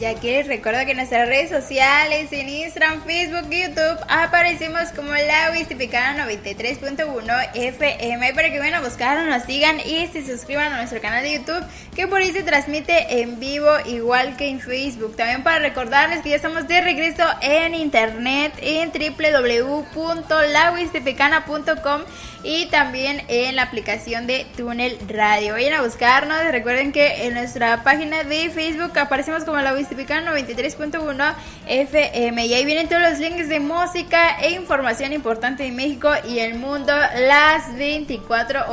Y aquí les recuerdo que en nuestras redes sociales, en Instagram, Facebook y YouTube, aparecemos como La Huistificana 93.1 FM para que vayan a buscar, nos sigan y se suscriban a nuestro canal de YouTube, que por ahí se transmite en vivo igual que en Facebook. También para recordarles que ya estamos de regreso en internet en www.lahuistificana.com y también en la aplicación de Túnel Radio. Vayan a buscarnos, recuerden que en nuestra página de Facebook aparecemos como La Huistificana 93.1 FM y ahí vienen todos los links de música e información importante de México y el mundo las 24 horas.